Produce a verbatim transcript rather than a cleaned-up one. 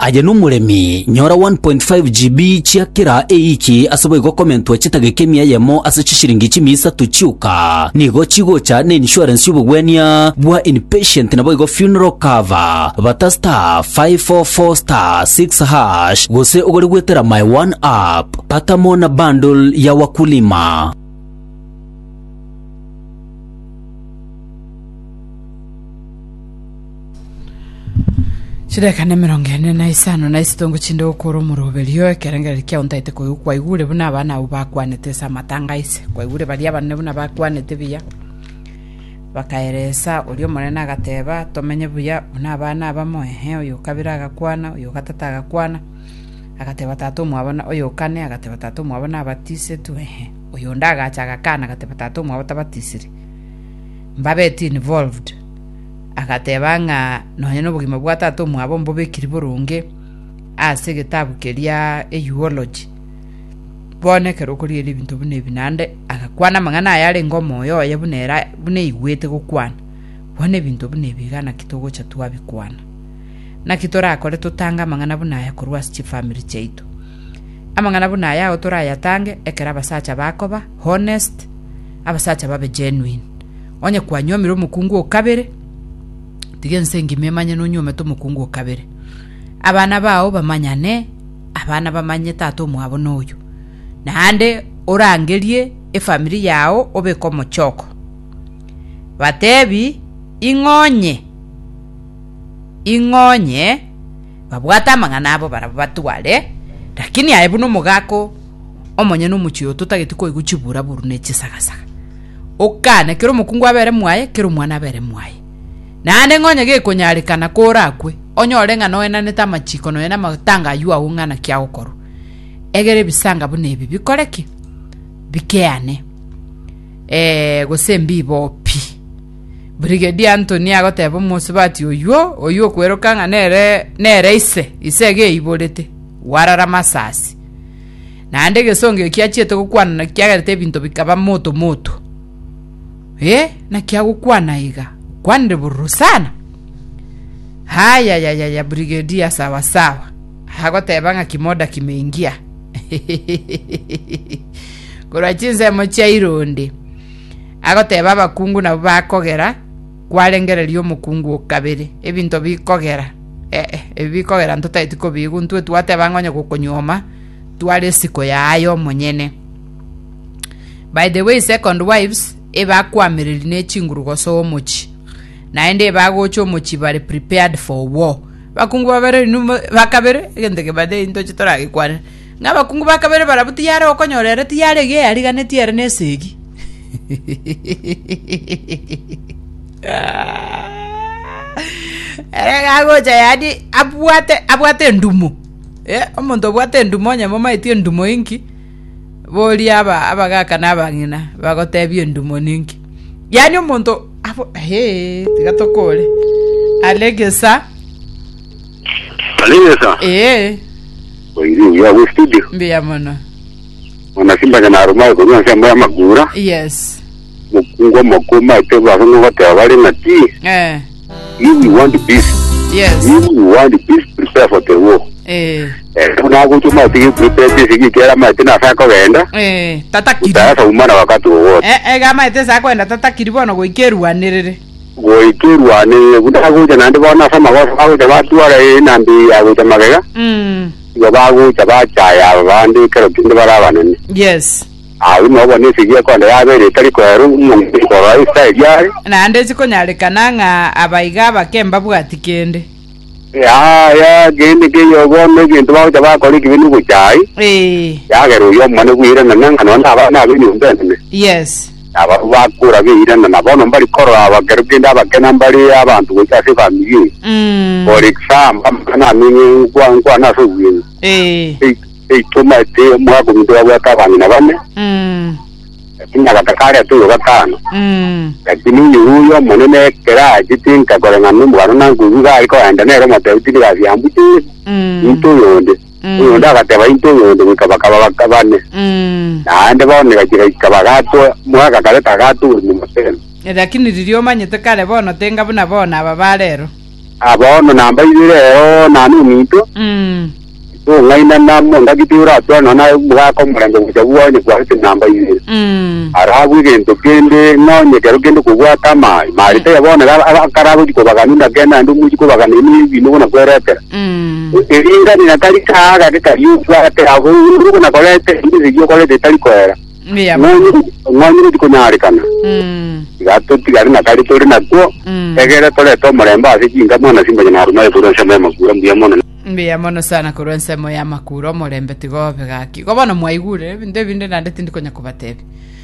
aje n'umuremi nyora one point five gigabytes chiakira eiki asoboye go comment wachitaga kemia yemo asachishiringi chimisa tuchuka nigo chigo cha ne insurance y'ubugwenya bwa inpatient na boy go funeral cover bata star five four four star six hash gose ugori gwetera my one app pata mona bundle ya wakulima. Chideka nemirongo ene na isano na isitongo chinde okoro muroberio kerengere kia untaite ko kwa igure buna bana ubakwanete samatanga ise kwa igure bali abane buna bakwanete biya bakaeresa ulio monena gateba tomenye buya buna bana abamo ehe oyo kabira agakwana oyo gatata agakwana agateba tatu mwabona oyo kane agateba tatu mwabona abatise tu ehe oyo ndaga chaga kana agateba tatu mwabota batisiri mbabeti involved akatebanga nohye n'obugima bwa tatu mwabo mbobekiri burunge ase gitabu keria eulogy bonekero kuri ebintu bune binande akakwana mangana yale ngomo yo yebunera bune igwete gukwana bone bintu bune bigana kitogo cha twabikwana na kitora akore tutanga mangana buna ya kurwa chi family cheito amangana buna ya otora yatange ekera basacha bakoba honest abasacha babe genuine onye kwanyomira omukungu okabere tigense ngimemanya nonyome to mukungu okabere abana bawo bamanyane abana bamanye tato mwabo noyo nande orangerie e family yao obeko mochoko batebi ingonye ingonye babwata mangana abo barabatwale lakini ayebu no mugako omonye no muchiyo tutagitiko iguchibura burune chisagasaga okane kero mukungu abere mwaye kero mwana abere mwaye nande ngonye ge konyalikana korakwe onyore nga noena neta machiko noena matanga yuwa ungana kya okoro egere bisanga bune ebi bikoreki bikeane eh gosembi bopi Brigadier Anthony agoteba musubati oyo oyo kweroka nga nere nere ise isege ibolete warara masasi nande gesonge kiachete gukwana na kiagarete bintu bikaba moto moto eh na kiagukwana iga kwande burusana haya ya ya ya Brigadier sawa sawa hagotebanga kimoda kimeingia kora chinze mocha ironde agoteba bakungu na bakogera kwalengererio mukungu okabere ebinto bikogera eh ebikogera ntotaitiko bigu ntwe twatebanga gukonyoma twale siko yayo monyene. By the way, second wives eba kwamiriri ne chingurugo so muchi naende bagocho muchi bari prepared for war bakungu babere numo bakabere gendeke bade into chitora gikwana nga bakungu bakabere barabuti yare okonyorere ti yare ge ari gane ti yare nesegi era gocha yadi abwate abwate ndumo eh omonto bwate ndumo nyamo maiti ndumo inki boli aba abagaka nabangina bagotebye ndumo ninki yani omonto abo he tigatokole alegesa alegesa eh oiri ya we studio mbia mono ona simba kana aruma ko nyanza mbaya magura yes mukungo mokoma teba ngo bata bali na ti eh you want peace yes you want peace prepare for the war eh eh kuna go tuma ti prepare ti kera ma tina fa ko wenda eh tata kiri tata umana wakati wo eh eh gama ite sa kwenda tata kiri bono go ikeruanirire go ikeruanirire kuna go jana ndi bona sama go go jaba tuare nambi ago jamagega mm go bago jaba chaya bandi kero kindi barabanene yes awi mo bone sigia ko nda yabere tari ko ru mu ko rai style yari na ndezi ko nyalikana nga abaiga bakemba bwatikende ya ya gende ge yogo me gintu ba jaba ko ri kibinu ko chai eh ya gero yo mane kuira na nanga no aba na binu ndene yes aba bakura bira na bono mbali koro aba gero genda bakena mbali abantu ko chase family mm for example kana mini kwa kwa na so win eh eh tomate mwago ndo wa kabani na bane mm kinya katakare tu gatano mm lakini yuyo monene kera jitinka kore nganu mwana nangu ga ariko enda nero mateuti ga vyambuti mm into yonde uyo ndaga teba into yonde bikabakaba bakabane mm ande bone gakira ikabagato mwaga kaleta gato mu mapena lakini rilio manyete kale bono tenga buna bona babalero abono namba ibirero nanu mito mm so ngaina na monda kitura to no na bwa ko murengo kujabuwa ni kwa namba ibirero mm arabu gento kende no nyekero kende kubwa kama marite yabona akarabu dikobaganunda kenda ndu mujiko baganini bino na kwerete mm eringa ni nakali kaga ke kariu kwa te abo uru na kolete ndi zigyo kolete tali kwera yeah ngoni dikonyari kana mm gato tigari nakali tori nakwo egere tole to muremba asikinga mwana simba na aruma kuro nsema makura mbiya mona mbiya mono sana kuro nsemo ya makuro murembe tigobe gaki gobono mwaigure binde binde nande tindi konya kubatebe